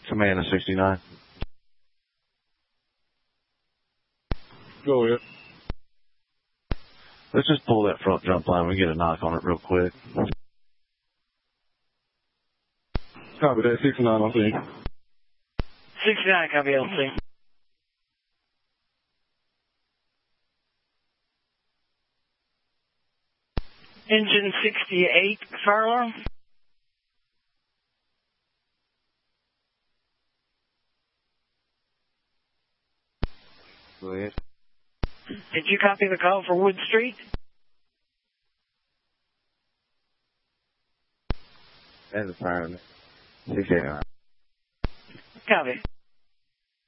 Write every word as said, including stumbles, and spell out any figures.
Command sixty-nine. Go ahead. Let's just pull that front jump line. We get a knock on it real quick. Copy that. sixty-nine, I'll see. sixty-nine, copy L C. Engine sixty-eight, fire alarm. Go ahead. Did you copy the call for Wood Street? That's a fire. sixty-eight. Copy.